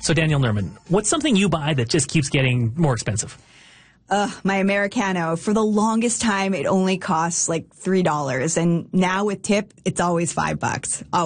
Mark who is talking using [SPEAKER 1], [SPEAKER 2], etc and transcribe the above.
[SPEAKER 1] So, Danielle Nerman, what's something you buy that just keeps getting more expensive?
[SPEAKER 2] My Americano. For the longest time, it only costs like $3. And now with tip, it's always $5.